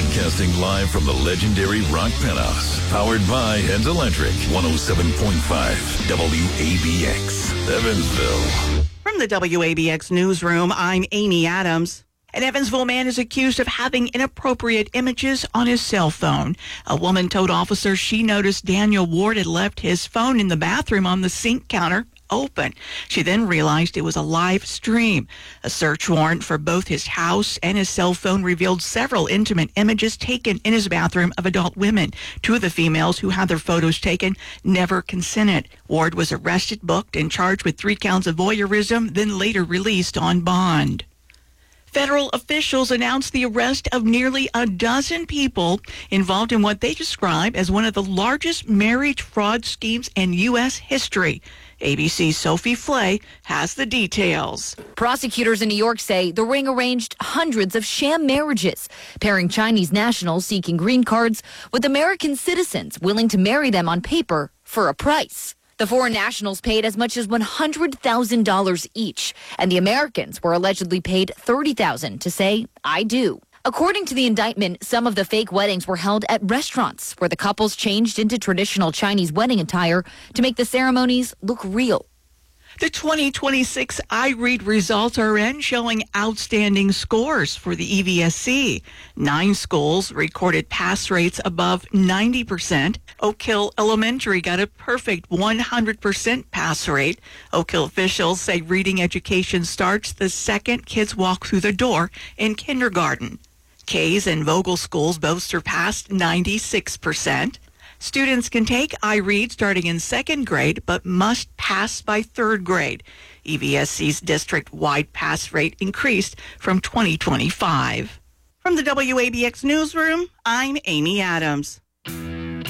Broadcasting live from the legendary Rock Penthouse. Powered by Hens Electric. 107.5 WABX, Evansville. From the WABX newsroom, I'm Amy Adams. An Evansville man is accused of having inappropriate images on his cell phone. A woman told officers she noticed Daniel Ward had left his phone in the bathroom on the sink counter open. She then realized it was a live stream. A search warrant for both his house and his cell phone revealed several intimate images taken in his bathroom of adult women. Two of the females who had their photos taken never consented. Ward was arrested, booked, and charged with 3 counts of voyeurism, then later released on bond. Federal officials announced the arrest of nearly a dozen people involved in what they describe as one of the largest marriage fraud schemes in U.S. history. ABC's Sophie Flay has the details. Prosecutors in New York say the ring arranged hundreds of sham marriages, pairing Chinese nationals seeking green cards with American citizens willing to marry them on paper for a price. The foreign nationals paid as much as $100,000 each, and the Americans were allegedly paid $30,000 to say, "I do." According to the indictment, some of the fake weddings were held at restaurants where the couples changed into traditional Chinese wedding attire to make the ceremonies look real. The 2026 iRead results are in, showing outstanding scores for the EVSC. 9 schools recorded pass rates above 90%. Oak Hill Elementary got a perfect 100% pass rate. Oak Hill officials say reading education starts the second kids walk through the door in kindergarten. Kays and Vogel schools both surpassed 96%. Students can take iRead starting in 2nd grade, but must pass by 3rd grade. EVSC's district-wide pass rate increased from 2025. From the WABX newsroom, I'm Amy Adams.